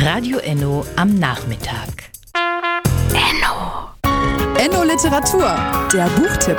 Radio Enno am Nachmittag. Enno Literatur, der Buchtipp.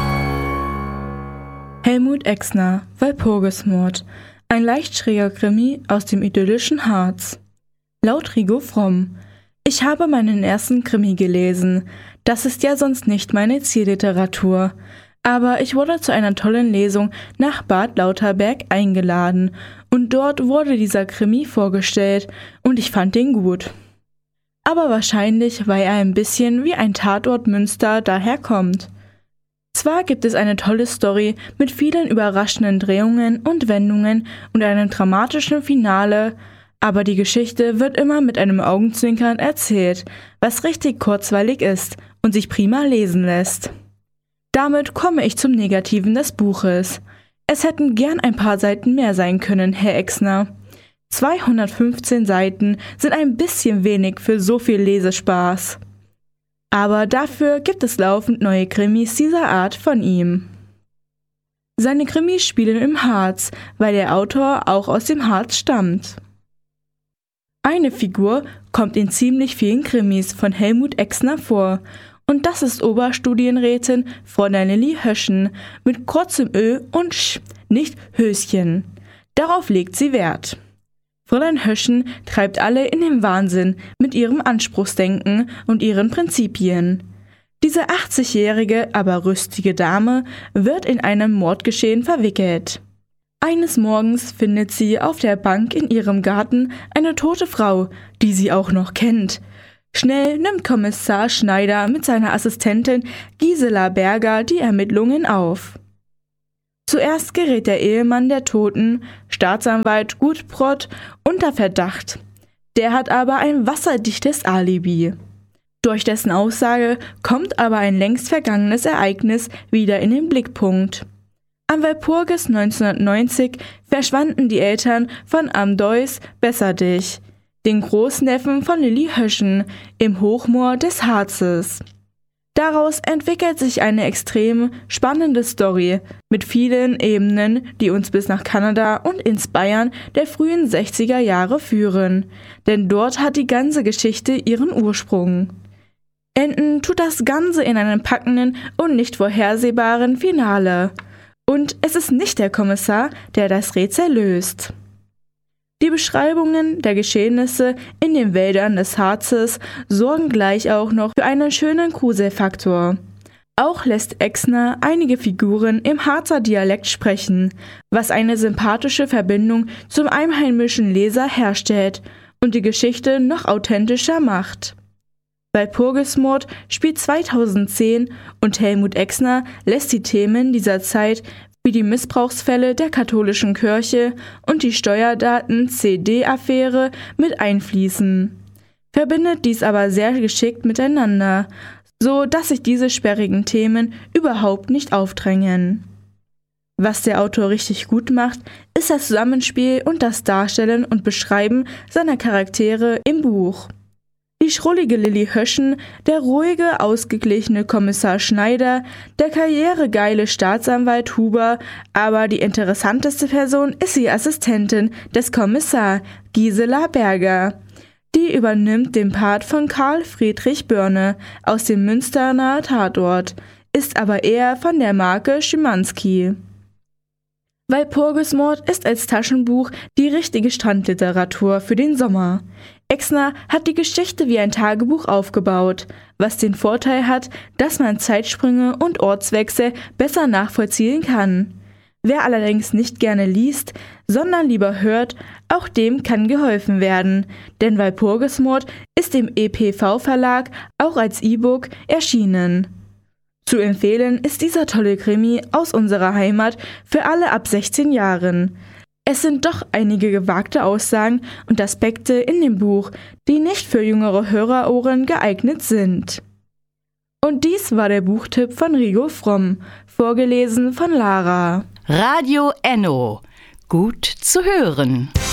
Helmut Exner, Walpurgismord. Ein leicht schräger Krimi aus dem idyllischen Harz. Laut Rigo Fromm. Ich habe meinen ersten Krimi gelesen. Das ist ja sonst nicht meine Zielliteratur. Aber ich wurde zu einer tollen Lesung nach Bad Lauterberg eingeladen und dort wurde dieser Krimi vorgestellt und ich fand ihn gut. Aber wahrscheinlich, weil er ein bisschen wie ein Tatort Münster daherkommt. Zwar gibt es eine tolle Story mit vielen überraschenden Drehungen und Wendungen und einem dramatischen Finale, aber die Geschichte wird immer mit einem Augenzwinkern erzählt, was richtig kurzweilig ist und sich prima lesen lässt. Damit komme ich zum Negativen des Buches. Es hätten gern ein paar Seiten mehr sein können, Herr Exner. 215 Seiten sind ein bisschen wenig für so viel Lesespaß. Aber dafür gibt es laufend neue Krimis dieser Art von ihm. Seine Krimis spielen im Harz, weil der Autor auch aus dem Harz stammt. Eine Figur kommt in ziemlich vielen Krimis von Helmut Exner vor. Und das ist Oberstudienrätin Fräulein Lilli Höschen mit kurzem Ö und Sch, nicht Höschen. Darauf legt sie Wert. Fräulein Höschen treibt alle in den Wahnsinn mit ihrem Anspruchsdenken und ihren Prinzipien. Diese 80-jährige, aber rüstige Dame wird in einem Mordgeschehen verwickelt. Eines Morgens findet sie auf der Bank in ihrem Garten eine tote Frau, die sie auch noch kennt. Schnell nimmt Kommissar Schneider mit seiner Assistentin Gisela Berger die Ermittlungen auf. Zuerst gerät der Ehemann der Toten, Staatsanwalt Gutbrod, unter Verdacht. Der hat aber ein wasserdichtes Alibi. Durch dessen Aussage kommt aber ein längst vergangenes Ereignis wieder in den Blickpunkt. Am Walpurgis 1990 verschwanden die Eltern von Amdois Besserdich, den Großneffen von Lilli Höschen, im Hochmoor des Harzes. Daraus entwickelt sich eine extrem spannende Story mit vielen Ebenen, die uns bis nach Kanada und ins Bayern der frühen 60er Jahre führen, denn dort hat die ganze Geschichte ihren Ursprung. Enden tut das Ganze in einem packenden und nicht vorhersehbaren Finale. Und es ist nicht der Kommissar, der das Rätsel löst. Die Beschreibungen der Geschehnisse in den Wäldern des Harzes sorgen gleich auch noch für einen schönen Gruselfaktor. Auch lässt Exner einige Figuren im Harzer Dialekt sprechen, was eine sympathische Verbindung zum einheimischen Leser herstellt und die Geschichte noch authentischer macht. Walpurgismord spielt 2010 und Helmut Exner lässt die Themen dieser Zeit wie die Missbrauchsfälle der katholischen Kirche und die Steuerdaten-CD-Affäre mit einfließen. Verbindet dies aber sehr geschickt miteinander, so dass sich diese sperrigen Themen überhaupt nicht aufdrängen. Was der Autor richtig gut macht, ist das Zusammenspiel und das Darstellen und Beschreiben seiner Charaktere im Buch. Die schrullige Lilli Höschen, der ruhige, ausgeglichene Kommissar Schneider, der karrieregeile Staatsanwalt Huber, aber die interessanteste Person ist die Assistentin des Kommissars, Gisela Berger. Die übernimmt den Part von Karl Friedrich Börne aus dem Münsterner Tatort, ist aber eher von der Marke Schimanski. Walpurgismord ist als Taschenbuch die richtige Strandliteratur für den Sommer. Exner hat die Geschichte wie ein Tagebuch aufgebaut, was den Vorteil hat, dass man Zeitsprünge und Ortswechsel besser nachvollziehen kann. Wer allerdings nicht gerne liest, sondern lieber hört, auch dem kann geholfen werden, denn Walpurgismord ist im EPV-Verlag auch als E-Book erschienen. Zu empfehlen ist dieser tolle Krimi aus unserer Heimat für alle ab 16 Jahren. Es sind doch einige gewagte Aussagen und Aspekte in dem Buch, die nicht für jüngere Hörerohren geeignet sind. Und dies war der Buchtipp von Rigo Fromm, vorgelesen von Lara. Radio Enno. Gut zu hören.